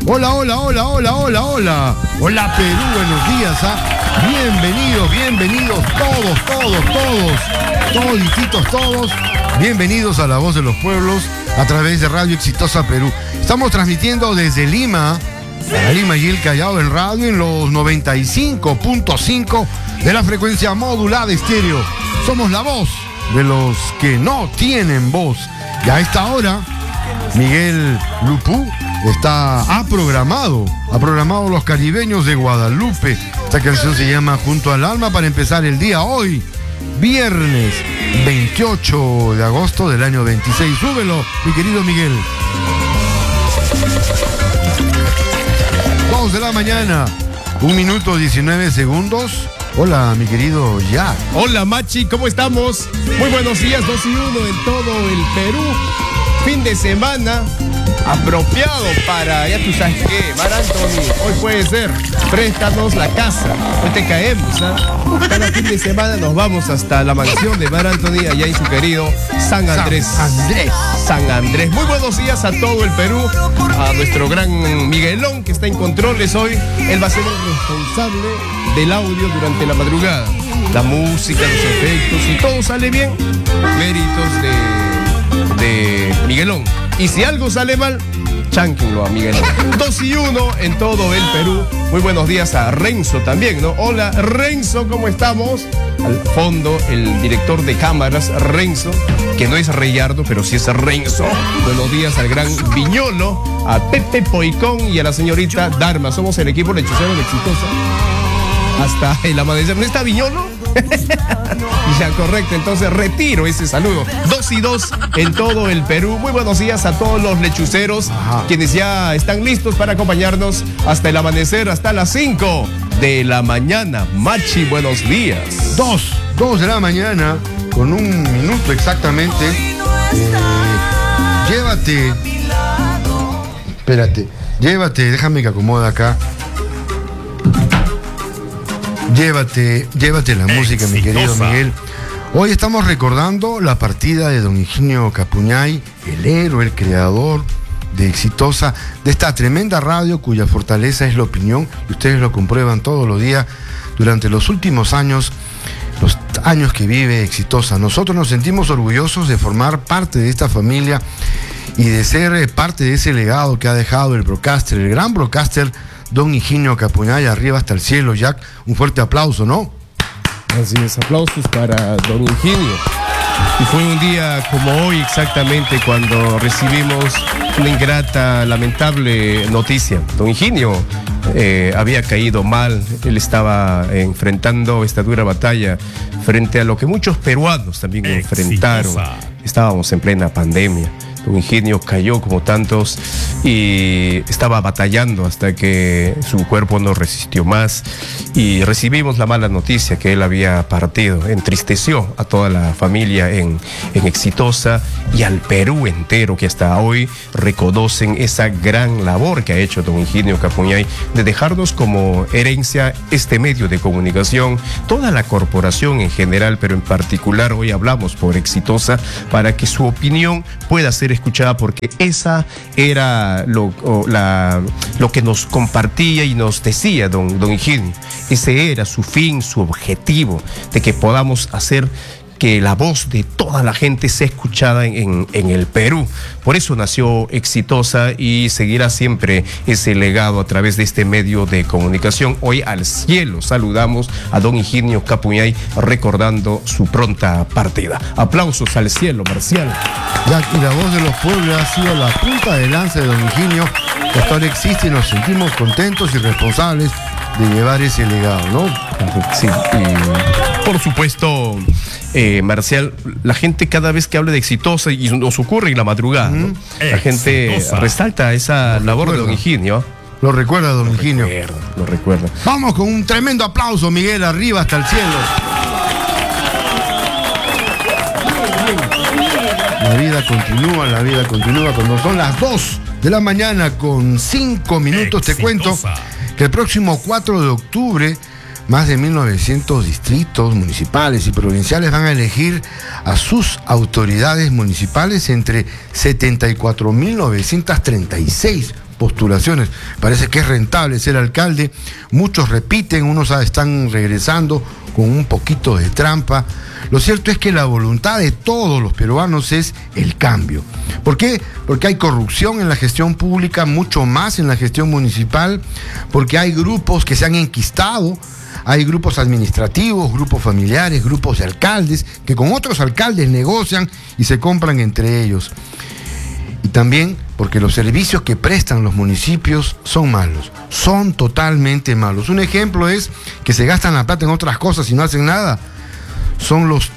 Hola, hola, hola, hola, hola, hola. Hola Perú, buenos días, bienvenidos todos. Bienvenidos a La Voz de los Pueblos a través de Radio Exitosa Perú. Estamos transmitiendo desde Lima, para Lima y el Callao en radio en los 95.5 de la frecuencia modulada estéreo. Somos la voz de los que no tienen voz. Y a esta hora, Miguel Lupú ha programado Los Caribeños de Guadalupe. Esta canción se llama Junto al Alma para empezar el día hoy, viernes 28 de agosto del año 26. Súbelo, mi querido Miguel. 2 de la mañana, 1 minuto 19 segundos. Hola, mi querido Jack. Hola, Machi, ¿cómo estamos? Muy buenos días, 2 y 1 en todo el Perú. Fin de semana apropiado para, ya tú sabes qué, Mar Anthony, hoy puede ser, préstanos la casa, hoy te caemos, Cada fin de semana nos vamos hasta la mansión de Mar Anthony, allá en su querido San Andrés. San Andrés. Muy buenos días a todo el Perú, a nuestro gran Miguelón que está en controles hoy. Él va a ser el responsable del audio durante la madrugada. La música, los efectos, y todo sale bien, méritos de Miguelón. Y si algo sale mal, chánquenlo a Miguelón. 2 y 1 en todo el Perú. Muy buenos días a Renzo también, ¿no? Hola, Renzo, ¿cómo estamos? Al fondo, el director de cámaras, Renzo, que no es Reyardo, pero sí es Renzo. Buenos días al gran Viñolo, a Pepe Poicón y a la señorita Dharma. Somos el equipo lechuzero de Exitosa. Hasta el amanecer. ¿No está Viñolo? Ya, correcto, entonces retiro ese saludo. 2 y 2 en todo el Perú. Muy buenos días a todos los lechuceros, quienes ya están listos para acompañarnos hasta el amanecer, hasta las 5 de la mañana. Machi, buenos días. 2 de la mañana, con 1 minuto exactamente. Llévate, déjame que acomode acá. Llévate la música, mi querido Miguel. Hoy estamos recordando la partida de don Higinio Capuñay, el héroe, el creador de Exitosa, de esta tremenda radio cuya fortaleza es la opinión, y ustedes lo comprueban todos los días durante los últimos años, los años que vive Exitosa. Nosotros nos sentimos orgullosos de formar parte de esta familia y de ser parte de ese legado que ha dejado el broadcaster, el gran broadcaster, don Higinio Capuñay. Arriba hasta el cielo, Jack. Un fuerte aplauso, ¿no? Así es, aplausos para don Higinio. Y fue un día como hoy exactamente cuando recibimos una ingrata, lamentable noticia. Don Higinio había caído mal, él estaba enfrentando esta dura batalla frente a lo que muchos peruanos también enfrentaron. Estábamos en plena pandemia. Don Higinio cayó como tantos y estaba batallando hasta que su cuerpo no resistió más y recibimos la mala noticia que él había partido. Entristeció a toda la familia en Exitosa y al Perú entero, que hasta hoy reconocen esa gran labor que ha hecho don Higinio Capuñay de dejarnos como herencia este medio de comunicación, toda la corporación en general, pero en particular hoy hablamos por Exitosa para que su opinión pueda ser escuchada, porque esa era lo que nos compartía y nos decía don Higinio. Ese era su fin, su objetivo, de que podamos hacer que la voz de toda la gente sea escuchada en el Perú. Por eso nació Exitosa y seguirá siempre ese legado a través de este medio de comunicación. Hoy al cielo saludamos a don Higinio Capuñay recordando su pronta partida. Aplausos al cielo, Marcial. Jack, y la Voz de los Pueblos ha sido la punta de lanza de don Higinio, que hasta ahora existe, y nos sentimos contentos y responsables de llevar ese legado, ¿no? Sí, y por supuesto, Marcial, la gente cada vez que habla de Exitosa, y nos ocurre en la madrugada, ¿no? La gente resalta esa labor de don Higinio. Lo recuerda don Higinio. Lo recuerda. Vamos con un tremendo aplauso, Miguel, arriba hasta el cielo. La vida continúa cuando son las 2 de la mañana con 5 minutos. Exitosa. Te cuento que el próximo 4 de octubre más de 1.900 distritos municipales y provinciales van a elegir a sus autoridades municipales entre 74.936 postulaciones. Parece que es rentable ser alcalde. Muchos repiten, unos están regresando con un poquito de trampa. Lo cierto es que la voluntad de todos los peruanos es el cambio. ¿Por qué? Porque hay corrupción en la gestión pública, mucho más en la gestión municipal, porque hay grupos que se han enquistado, hay grupos administrativos, grupos familiares, grupos de alcaldes, que con otros alcaldes negocian y se compran entre ellos. Y también porque los servicios que prestan los municipios son malos, son totalmente malos. Un ejemplo es que se gastan la plata en otras cosas y no hacen nada. Son los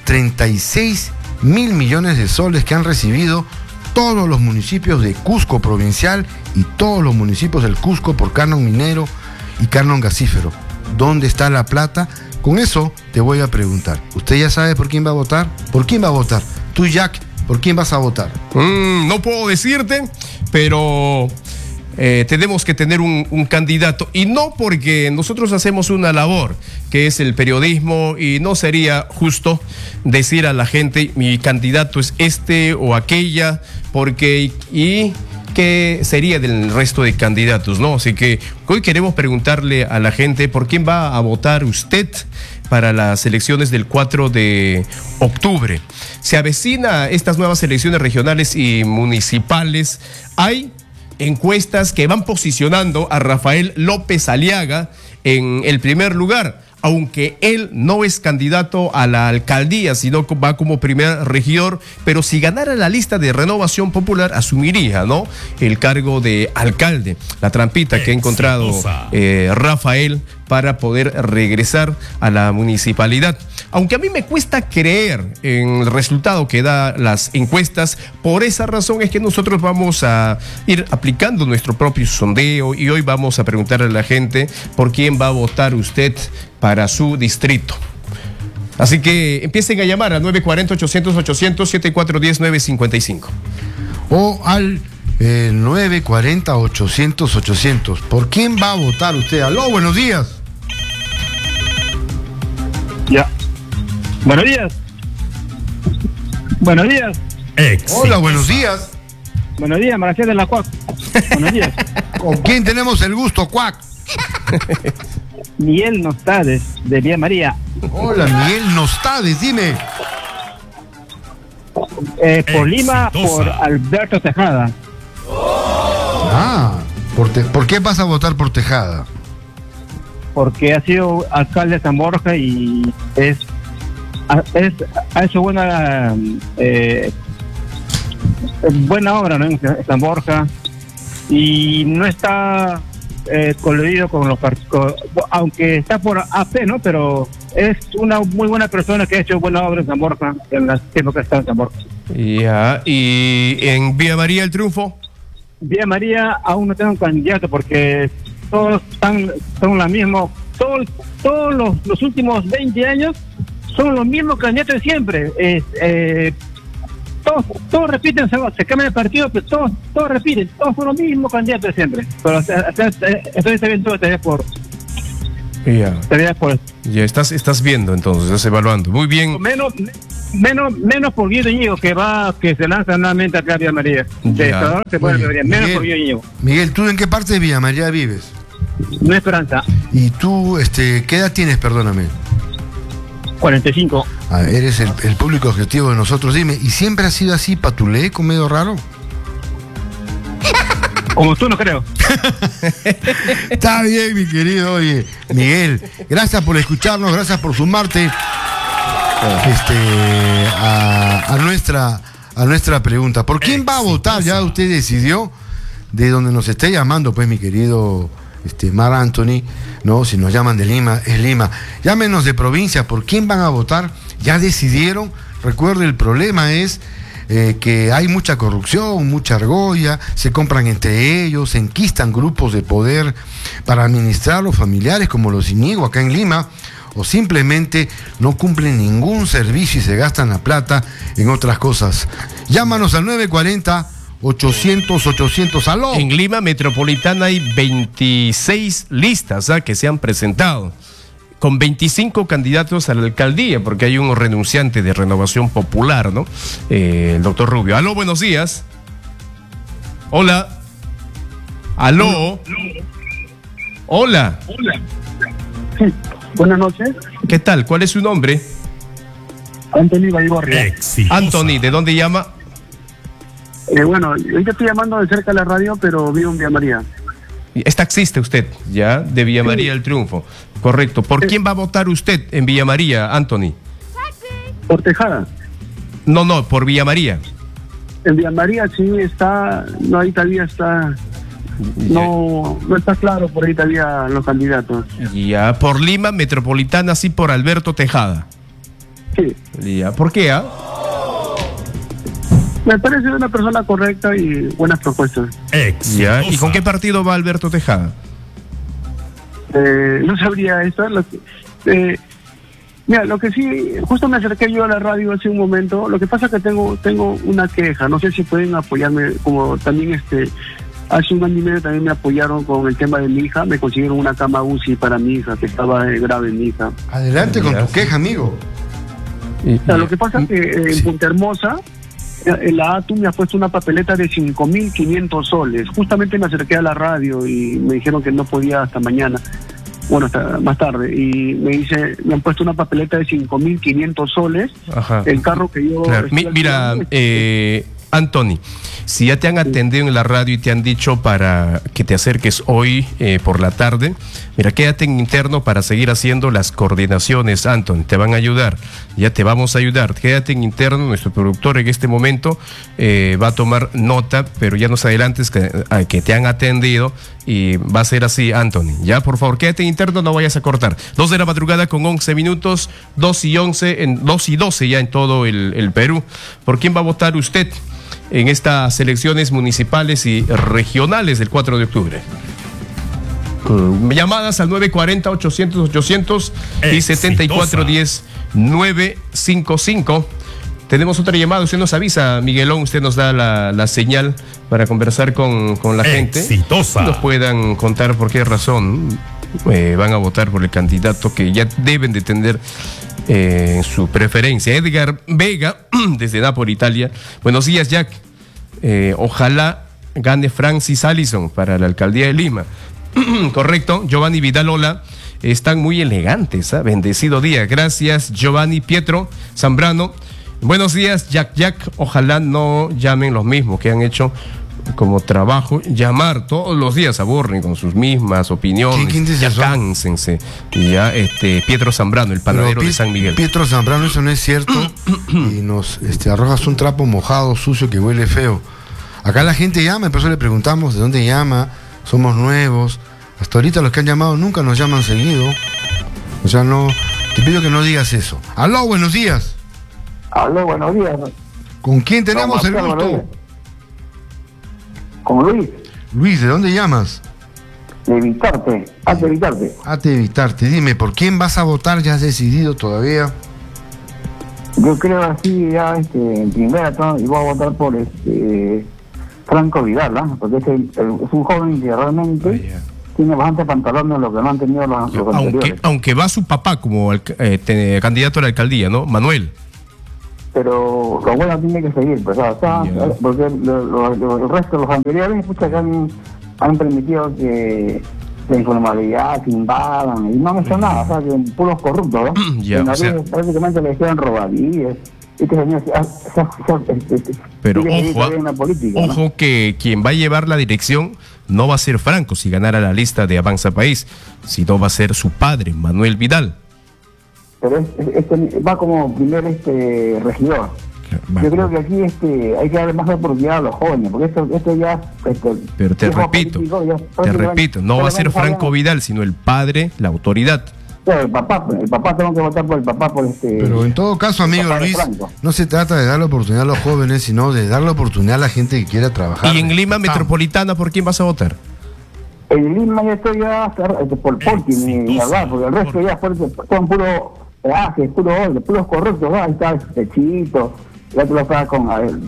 36.000 millones de soles que han recibido todos los municipios de Cusco provincial y todos los municipios del Cusco por canon minero y canon gasífero. ¿Dónde está la plata? Con eso te voy a preguntar. ¿Usted ya sabe por quién va a votar? ¿Por quién va a votar? Tú, Jack, ¿por quién vas a votar? No puedo decirte, pero tenemos que tener un candidato, y no porque nosotros hacemos una labor que es el periodismo, y no sería justo decir a la gente mi candidato es este o aquella, porque y qué sería del resto de candidatos, ¿no? Así que hoy queremos preguntarle a la gente por quién va a votar usted para las elecciones del 4 de octubre. Se avecina estas nuevas elecciones regionales y municipales. Hay encuestas que van posicionando a Rafael López Aliaga en el primer lugar, aunque él no es candidato a la alcaldía, sino va como primer regidor, pero si ganara la lista de Renovación Popular, asumiría, ¿no?, el cargo de alcalde. La trampita que ha encontrado Rafael para poder regresar a la municipalidad. Aunque a mí me cuesta creer en el resultado que da las encuestas, por esa razón es que nosotros vamos a ir aplicando nuestro propio sondeo, y hoy vamos a preguntarle a la gente por quién va a votar usted para su distrito. Así que empiecen a llamar al 940-800-800, 7410-955. O al 940-800-800. ¿Por quién va a votar usted? Aló, buenos días. Ya. Buenos días. Buenos días. Hola, buenos días. Buenos días, Maracel de la Cuac. Buenos días. ¿Con quién tenemos el gusto, Cuac? Miguel Nostades, de Vía María. Hola, Miguel Nostades, dime. Por Lima, por Alberto Tejada. ¿Por qué vas a votar por Tejada? Porque ha sido alcalde de San Borja y ha hecho buena obra, ¿no?, en San Borja, y no está coludido con los partidos, aunque está por AP, ¿no?, pero es una muy buena persona que ha hecho buena obra en San Borja en las tiempos que está en San Borja. Ya, ¿y en Vía María el triunfo? Vía María aún no tengo un candidato porque todos son la misma, todos los últimos 20 años son los mismos candidatos de siempre. Todos repiten, se cambian el partido, pero todos repiten, todos son los mismos candidatos de siempre. Pero estoy viendo todavía por... Ya estás viendo, entonces, estás evaluando. Muy bien. Menos por Guido Íñigo, que se lanza nuevamente acá a Villa María. Menos por Guido Íñigo. Miguel, ¿tú en qué parte de Villa María vives? Nueva Esperanza. ¿Y tú, qué edad tienes, perdóname? 45. Eres el público objetivo de nosotros. Dime, ¿y siempre ha sido así, patuleco, medio raro? Como tú, no creo. Está bien, mi querido. Oye, Miguel, gracias por escucharnos, gracias por sumarte a nuestra pregunta. ¿Por quién va a votar? Ya usted decidió, de donde nos esté llamando, pues, mi querido Mar Anthony, no, si nos llaman de Lima, es Lima. Llámenos de provincia, ¿por quién van a votar? ¿Ya decidieron? Recuerde, el problema es que hay mucha corrupción, mucha argolla, se compran entre ellos, se enquistan grupos de poder para administrar los familiares como los Íñigo acá en Lima, o simplemente no cumplen ningún servicio y se gastan la plata en otras cosas. Llámanos al 940-800-800. ¡Aló! En Lima Metropolitana hay 26 listas que se han presentado, con 25 candidatos a la alcaldía, porque hay un renunciante de Renovación Popular, ¿no? El doctor Rubio. Aló, buenos días. Hola. Aló. Hola. Sí, buenas noches. ¿Qué tal? ¿Cuál es su nombre? Anthony Baigorria. Anthony, ¿de dónde llama? Bueno, yo estoy llamando de cerca de la radio, pero vivo en Villa María. Es taxista usted, ¿ya? De Villa María del Triunfo. Correcto. ¿Por quién va a votar usted en Villa María, Anthony? Por Tejada. No, por Villa María. En Villa María sí está, no, ahí todavía está, no está claro por ahí todavía los candidatos. Ya, por Lima Metropolitana, sí, por Alberto Tejada. Sí. Ya, ¿por qué, ah? Me parece una persona correcta y buenas propuestas. Ya, ¿y con qué partido va Alberto Tejada? No sabría eso. Mira, lo que sí, justo me acerqué yo a la radio hace un momento. Lo que pasa es que tengo una queja. No sé si pueden apoyarme, como también hace un año y medio también me apoyaron con el tema de mi hija. Me consiguieron una cama UCI para mi hija, que estaba grave mi hija. Adelante con tu queja, amigo. O sea, lo que pasa es que en Punta Hermosa, la ATU me ha puesto una papeleta de 5.500 soles. Justamente me acerqué a la radio y me dijeron que no podía hasta mañana. Bueno, hasta más tarde. Y me han puesto una papeleta de 5.500 soles. Ajá. El carro que yo... Claro. Mira, Anthony, si ya te han atendido en la radio y te han dicho para que te acerques hoy por la tarde, mira, quédate en interno para seguir haciendo las coordinaciones, Anthony, te van a ayudar, ya te vamos a ayudar, quédate en interno, nuestro productor en este momento va a tomar nota, pero ya nos adelantes que te han atendido y va a ser así, Anthony, ya, por favor, quédate en interno, no vayas a cortar. 2 de la madrugada con 11 minutos, 2 y 12 ya en todo el Perú. ¿Por quién va a votar usted en estas elecciones municipales y regionales del 4 de octubre? Llamadas al 940-800-800 y 7410-955. Tenemos otra llamada, usted nos avisa, Miguelón, usted nos da la señal para conversar con la gente. Nos puedan contar por qué razón van a votar por el candidato que ya deben de tener su preferencia. Edgar Vega, desde Nápoles, Italia. Buenos días, Jack. Ojalá gane Francis Allison para la alcaldía de Lima. Correcto. Giovanni Vidal, hola. Están muy elegantes, ¿eh? Bendecido día. Gracias, Giovanni. Pietro Zambrano. Buenos días, Jack. Ojalá no llamen los mismos que han hecho como trabajo, llamar todos los días, aburren con sus mismas opiniones. ¿Quién dice ya eso? Cánsense. Ya, Pietro Zambrano, el panadero de San Miguel. Pietro Zambrano, eso no es cierto. Y nos arrojas un trapo mojado, sucio, que huele feo. Acá la gente llama, por eso le preguntamos de dónde llama, somos nuevos. Hasta ahorita los que han llamado nunca nos llaman seguido. O sea, no, te pido que no digas eso. Aló, buenos días. Aló, buenos días. ¿Con quién tenemos el Marcelo, gusto? Con Luis, Luis, ¿de dónde llamas? de Evitarte, hazte Evitarte. Evitarte. Dime, ¿por quién vas a votar? ¿Ya has decidido todavía? Yo creo así ya en primera y voy a votar por Franco Vidal, ¿ah? Porque es un joven que realmente tiene bastante pantalón en lo que no han tenido los anteriores. Aunque va su papá como candidato a la alcaldía, ¿no? Manuel. Pero lo bueno tiene que seguir, pues, porque el resto de los anteriores, pucha, que han permitido que la informalidad se invadan y no han hecho nada, o sea, que puros corruptos, ¿no? Prácticamente le hicieron robadillas. Pero ojo que quien va a llevar la dirección no va a ser Franco si ganara la lista de Avanza País, sino va a ser su padre, Manuel Vidal. Pero va como primer regidor. Yo creo que aquí hay que darle más oportunidad a los jóvenes, porque esto ya... Pero te repito, no va a ser Franco Vidal, sino el padre, la autoridad. Pero el papá tengo que votar por el papá, Pero en todo caso, amigo Luis, no se trata de darle oportunidad a los jóvenes, sino de darle oportunidad a la gente que quiera trabajar. ¿Y en Lima Metropolitana por quién vas a votar? En Lima ya estoy por Porti, ni hablar, porque el resto ya son puros corruptos, ahí está Chito, ya tú lo sabes con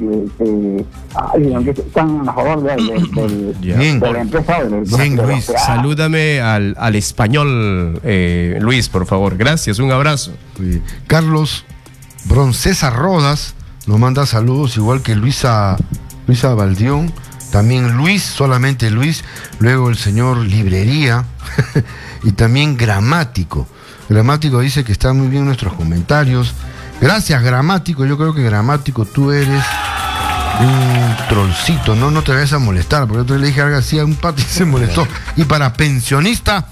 están a favor de la empresa. Bien, Luis, salúdame al español, Luis, por favor. Gracias, un abrazo. Carlos Broncesa Rodas nos manda saludos, igual que Luisa Baldión. también Luis, solamente Luis, luego el señor Librería y también Gramático. Gramático dice que están muy bien nuestros comentarios. Gracias, Gramático. Yo creo que Gramático, tú eres un trollcito, no te vayas a molestar, porque yo le dije algo así a un pato y se molestó. Y para pensionista,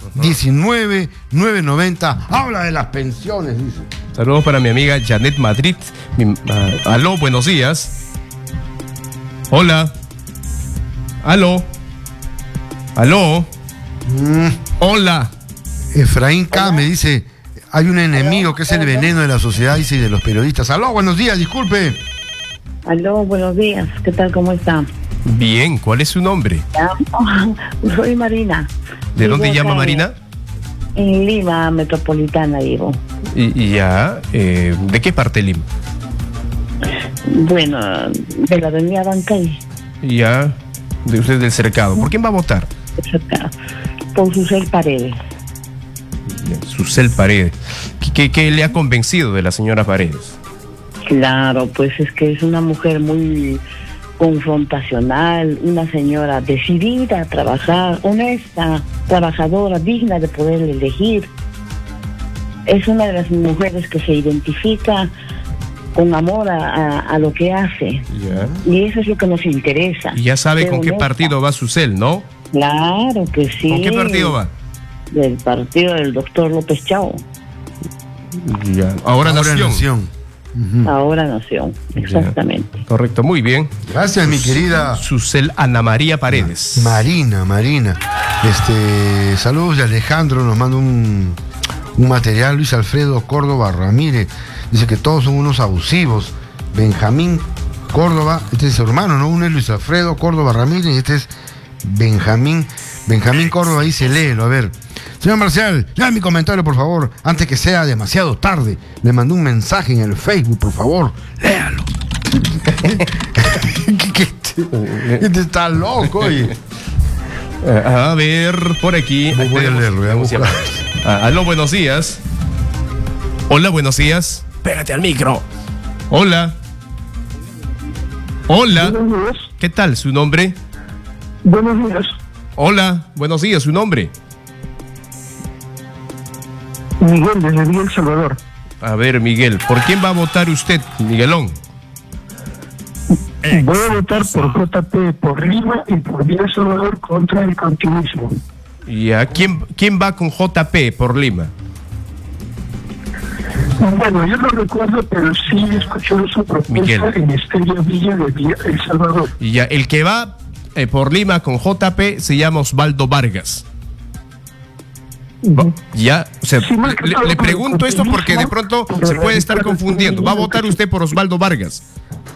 19,990, habla de las pensiones, dice. Saludos para mi amiga Janet Madrid. Aló, buenos días. Hola. Aló. Aló. Hola. Efraín K. me dice, hay un enemigo que es el veneno de la sociedad, dice, y de los periodistas. Aló, buenos días, disculpe. Aló, buenos días. ¿Qué tal? ¿Cómo está? Bien, ¿cuál es su nombre? Soy Marina. ¿De dónde llama Marina? En Lima Metropolitana vivo. Y ya, ¿de qué parte de Lima? Bueno, de la avenida Bancay. Ya, de usted del Cercado. ¿Por quién va a votar? Por Susel Paredes. Susel Paredes. ¿Qué le ha convencido de la señora Paredes? Claro, pues es que es una mujer muy confrontacional, una señora decidida a trabajar, honesta, trabajadora, digna de poder elegir. Es una de las mujeres que se identifica con amor a lo que hace. Yeah. Y eso es lo que nos interesa. Y ya sabe con qué partido va Susel, ¿no? Claro que sí. ¿Con qué partido va? Del partido del doctor López Chao. Ya. Ahora Nación. Ahora Nación, exactamente. Ya. Correcto, muy bien. Gracias, mi querida Susel Ana María Paredes. Marina. Saludos de Alejandro, nos manda un material. Luis Alfredo Córdoba Ramírez dice que todos son unos abusivos. Benjamín Córdoba, este es su hermano, ¿no? Uno es Luis Alfredo Córdoba Ramírez y este es Benjamín Córdoba, dice, léelo, a ver. Señor Marcial, lea mi comentario, por favor, antes que sea demasiado tarde. Le mandé un mensaje en el Facebook, por favor, léalo. Este está loco, oye. A ver, por aquí. Voy a leerlo, aló, buenos días. Hola, buenos días. Pégate al micro. Hola. Hola. Buenos días. ¿Qué tal? ¿Su nombre? Buenos días. Hola, buenos días. ¿Su nombre? Miguel, desde Villa El Salvador. A ver, Miguel, ¿por quién va a votar usted, Miguelón? Voy a votar por JP, por Lima y por Villa El Salvador contra el continuismo. Ya, ¿quién va con JP por Lima? Bueno, yo no recuerdo, pero sí escuché su propuesta Miguel. en Estéreo Villa de Villa El Salvador. Ya, el que va por Lima con JP se llama Osvaldo Vargas. Ya, o sea, Sí, le pregunto esto porque de pronto se puede estar confundiendo. ¿Va a votar usted por Osvaldo Vargas?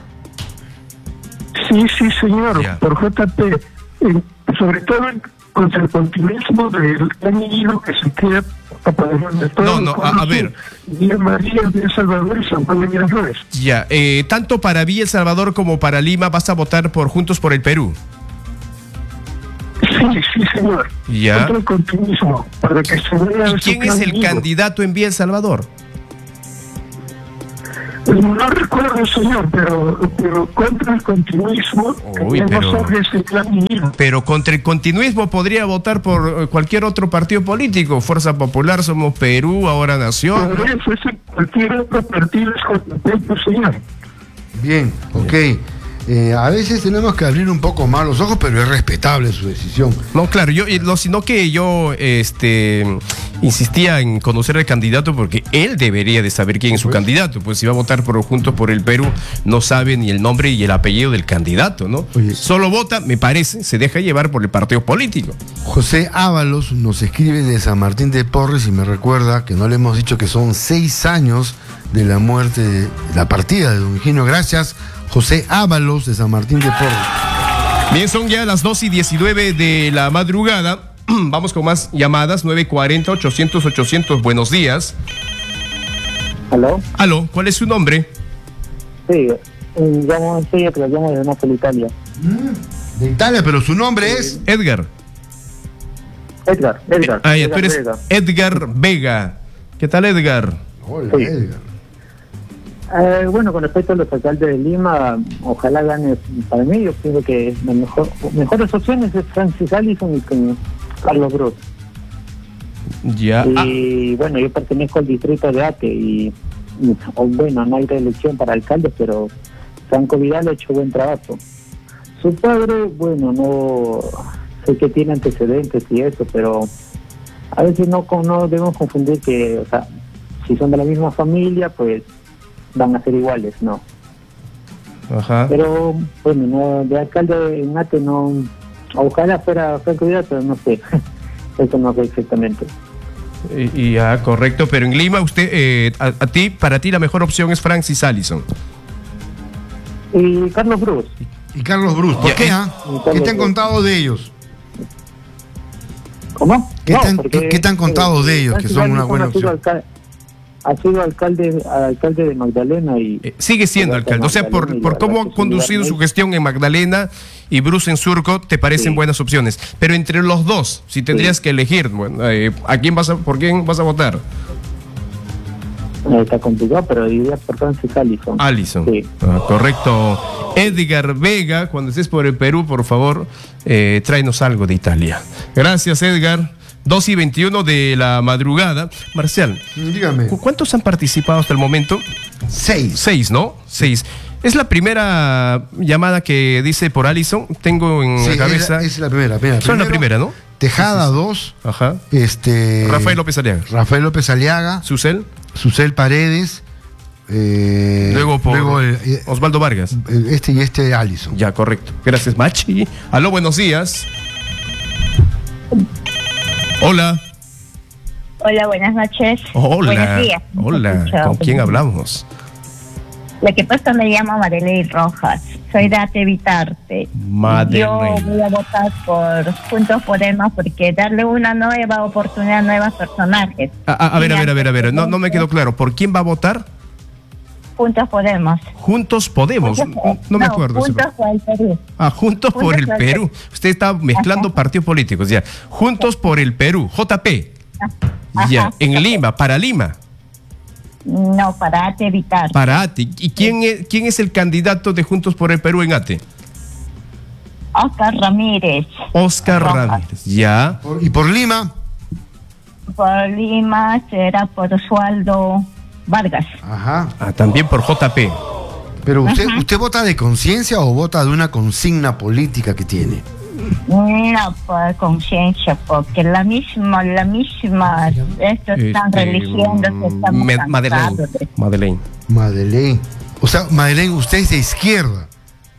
Sí, señor, Ya. por JP, sobre todo contra el continuismo del niño que se queda apoderando de todo. No, a ver. Villa María, Villa El Salvador y San Juan de Miraflores. Ya, tanto para Villa El Salvador como para Lima vas a votar por Juntos por el Perú. Sí, señor. Ya. Contra el continuismo, para que se vea. ¿Y quién es el candidato en Villa El Salvador? No recuerdo, señor, pero contra el continuismo, Uy, pero contra el continuismo podría votar por cualquier otro partido político. Fuerza Popular, Somos Perú, Ahora Nación. podría fuese cualquier otro partido es señor. Bien, ok. A veces tenemos que abrir un poco más los ojos, pero es respetable su decisión. No, claro, sino que yo insistía en conocer al candidato porque él debería de saber quién es su candidato. Pues si va a votar por Juntos por el Perú, no sabe ni el nombre y el apellido del candidato, ¿no? Oye. Solo vota, me parece, se deja llevar por el partido político. José Ábalos nos escribe de San Martín de Porres y me recuerda que no le hemos dicho que son 6 años de la muerte, de la partida de don Eugenio. Gracias, José Ábalos de San Martín de Porres. Bien, son ya las 2:19 de la madrugada. Vamos con más llamadas, 940-800-800. Buenos días. Aló, ¿cuál es su nombre? Sí, llamo de Nápoles, Italia. De Italia, pero su nombre es Edgar. Edgar. Ya, tú eres Edgar Vega. ¿Qué tal, Edgar? Hola, Sí. Edgar. Bueno, con respecto a los alcaldes de Lima, ojalá gane. Para mí, yo pienso que las mejores opciones es Francis Allison y con Carlos Brus. Ya. Y bueno, yo pertenezco al distrito de Ate bueno, no hay reelección para alcaldes, pero Franco Vidal ha hecho buen trabajo. Su padre, bueno, no sé que tiene antecedentes y eso, pero a veces no debemos confundir que, o sea, si son de la misma familia, pues van a ser iguales, ¿no? Ajá. Pero, bueno, no, de alcalde en Ate no, ojalá fuera Franco Vidal, pero no sé, eso no sé exactamente. Ya, correcto, pero en Lima usted, para ti la mejor opción es Francis Allison. Y Carlos Brus. Y Carlos Brus, ¿por qué? ¿Qué te han contado de ellos? ¿Cómo? ¿Qué te han contado de ellos que son una buena opción? Ha sido alcalde de Magdalena y... sigue siendo alcalde, o sea, por cómo ha conducido su gestión en Magdalena y Brus en Surco, te parecen buenas opciones. Pero entre los dos, si tendrías que elegir, bueno, ¿por quién vas a votar? Está complicado, pero diría por Francis Allison. Allison, sí. Correcto. Edgar Vega, cuando estés por el Perú, por favor, tráenos algo de Italia. Gracias, Edgar. 2:21 de la madrugada. Marcial, dígame. ¿Cuántos han participado hasta el momento? 6. 6, ¿no? 6. Es la primera llamada que dice por Allison. Tengo en la cabeza. Es la primera. Son la primera, ¿no? Tejada 2. Ajá. Rafael López Aliaga. Susel Paredes. Luego Osvaldo Vargas. Y Allison. Ya, correcto. Gracias, Machi. Aló, buenos días. Hola. Hola, buenas noches. Hola. Buenos días. Hola. ¿Con quién hablamos? Lo que pasa me llamo Madeleine Rojas. Soy de Ate Evitarte. Yo voy a votar por Juntos Podemos porque darle una nueva oportunidad a nuevos personajes. A ver. No me quedó claro. ¿Por quién va a votar? Juntos Podemos. Juntos Podemos. No me acuerdo. Juntos por el Perú. Juntos por el Perú. Usted está mezclando partidos políticos. Ya. Juntos por el Perú. JP. Ya. En Lima. Para Lima. No, para Ate Evitarte. Para Ate. ¿Y quién es el candidato de Juntos por el Perú en Ate? Oscar Ramírez. Oscar Ramírez. Ya. ¿Y por Lima? Por Lima será por Osvaldo Vargas. Ajá. También por JP. Pero ¿usted vota de conciencia o vota de una consigna política que tiene? No, por conciencia, porque la misma, estos están religiendo, estamos cansados. Madeleine. O sea, Madeleine, usted es de izquierda.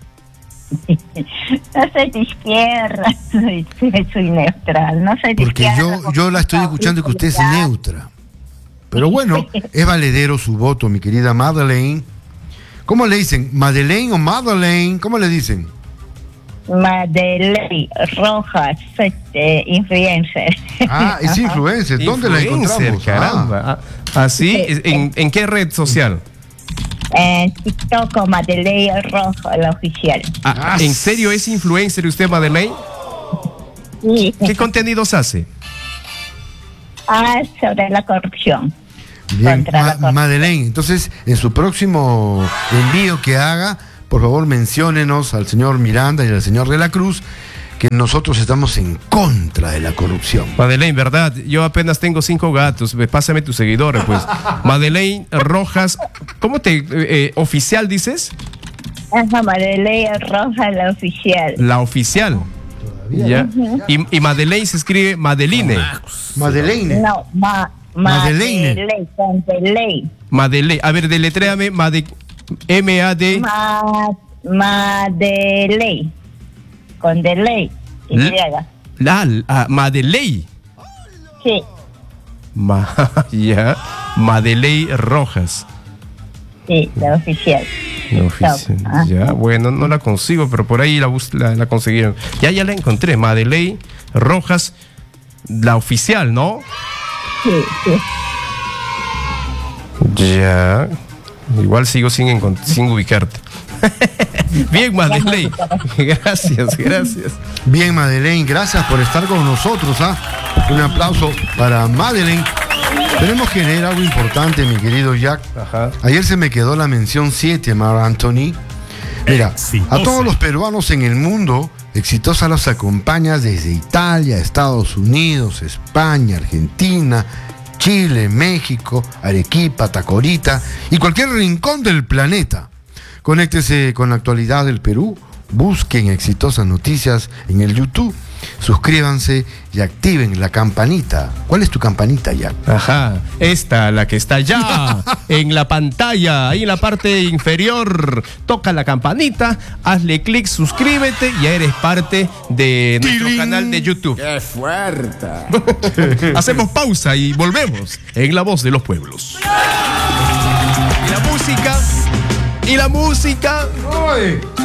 No soy de izquierda, soy neutral, no soy de porque izquierda. Porque yo la estoy escuchando que usted es neutra. Pero bueno, es valedero su voto, mi querida Madeleine. ¿Cómo le dicen? ¿Madeleine o Madeleine? ¿Cómo le dicen? Madeleine Rojas, influencer. Es influencer. ¿Dónde la encontramos? Caramba. ¿Así? ¿En qué red social? En TikTok, Madeleine Rojas, la oficial. ¿En serio es influencer usted, Madeleine? Sí. ¿Qué contenidos hace? Sobre la corrupción. Bien, Madeleine, entonces en su próximo envío que haga, por favor menciónenos al señor Miranda y al señor de la Cruz que nosotros estamos en contra de la corrupción. Madeleine, ¿verdad? Yo apenas tengo 5 gatos, pásame tus seguidores, pues. Madeleine Rojas, ¿cómo oficial dices? Madeleine Rojas, la oficial. La oficial. Ya. Y Madeleine se escribe Madeline. Madeleine. No, Madeleine. Con delay. Madeleine. A ver, deletréame M-A-D. Madeleine. Con delay. Madeleine. Sí. Ya. Madeleine Rojas. Sí, la oficial. Ya, bueno, no la consigo, pero por ahí la consiguieron. Ya la encontré, Madeleine Rojas, la oficial, ¿no? Sí. Ya, igual sigo sin ubicarte. Bien, Madeleine. Gracias. Bien, Madeleine, gracias por estar con nosotros. Un aplauso para Madeleine. Tenemos que leer algo importante, mi querido Jack. Ajá. Ayer se me quedó la mención 7, Mar Anthony. Mira, a todos los peruanos en el mundo, Exitosa los acompaña desde Italia, Estados Unidos, España, Argentina, Chile, México, Arequipa, Tacorita y cualquier rincón del planeta. Conéctese con la actualidad del Perú, busquen Exitosas Noticias en el YouTube, suscríbanse y activen la campanita. ¿Cuál es tu campanita, Jack? Ajá, esta, la que está allá en la pantalla, ahí en la parte inferior. Toca la campanita, hazle clic, suscríbete y ya eres parte de nuestro canal de YouTube. ¡Qué fuerte! Hacemos pausa y volvemos en La Voz de los Pueblos. Y la música. ¡Oye!